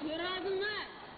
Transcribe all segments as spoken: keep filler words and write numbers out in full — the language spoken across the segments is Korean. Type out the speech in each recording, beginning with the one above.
그러지만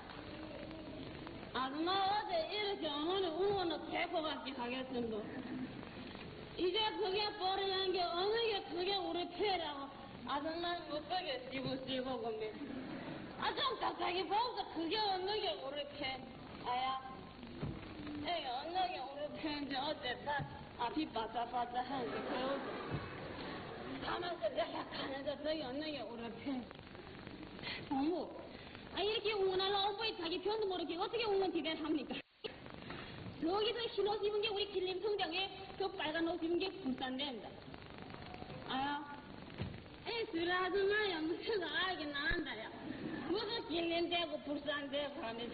아줌마 어제 이렇게 어머니 응원을 데리고같이 하겠습니다. 이제 그게 버리는 게 어느 게 그게 우리 패라고 아줌마는 어떻게 씹으시고 겁니다. 아 좀 갑자기 보고서 그게 어느 게 우리 패 아야 에이 어느 게 우리 패인지 어째 다 앞이 바짝바짝한 게 그러고 가면서 내가 가면서 저기 어느 게 우리 패 어머 아 이렇게 응원하려 엄마이 자기 편도 모르게 어떻게 응원 기대를 합니까? 저기서 흰 옷 입은 게 우리 길림 성장에 저 빨간 옷 입은 게 불산대입니다. 아야 에 쓰라지마야 무슨 알긴 안다야 무슨 길림대고 불산대고 하면서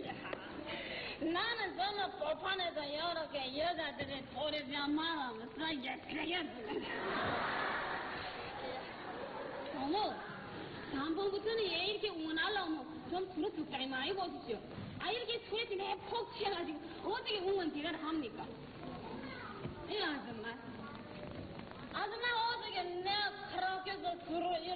나는 정말 볼판에서 여러 개 여자들이 도리자 말하면 싸게 되겠지. 어머 다음번부터는 얘 이렇게 응원하려면 좀 술을 적당히 많이 보십시오. 아 이렇게 술에 지내 폭 취해가지고 어떻게 응원 기대를 합니까? 이 아줌마 아줌마 어떻게 내가 카라오케에서 술을